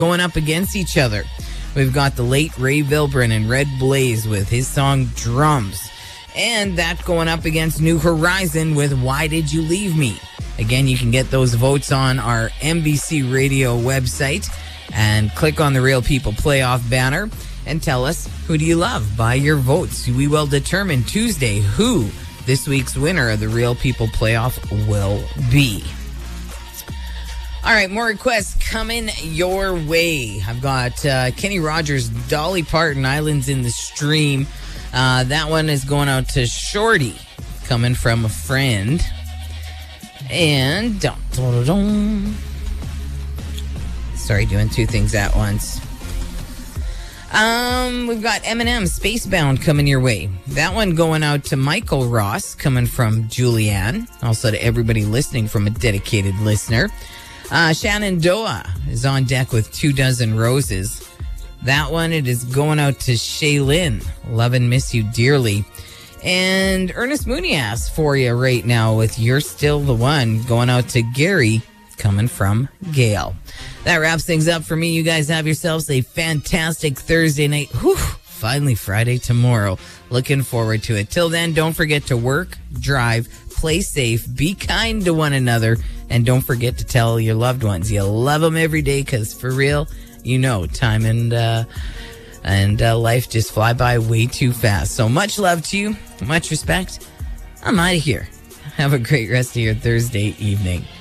going up against each other. We've got the late Ray Vilbrin and Red Blaze with his song Drums. And that going up against New Horizon with Why Did You Leave Me? Again, you can get those votes on our NBC Radio website and click on the Real People Playoff banner and tell us, who do you love? By your votes, we will determine Tuesday who this week's winner of the Real People Playoff will be. All right, more requests coming your way. I've got Kenny Rogers, Dolly Parton, Islands in the Stream. That one is going out to Shorty, coming from a friend. And sorry, doing two things at once. We've got Eminem, Spacebound, coming your way. That one going out to Michael Ross, coming from Julianne. Also to everybody listening from a dedicated listener. Shenandoah is on deck with 24 Roses. That one, it is going out to Shaylin. Love and miss you dearly. And Ernest Munias for you right now with You're Still the One, going out to Gary, coming from Gail. That wraps things up for me. You guys have yourselves a fantastic Thursday night. Whew, finally Friday tomorrow. Looking forward to it. Till then, don't forget to work, drive, play safe, be kind to one another, and don't forget to tell your loved ones you love them every day, because for real, you know, time and life just fly by way too fast. So much love to you, much respect. I'm out of here. Have a great rest of your Thursday evening.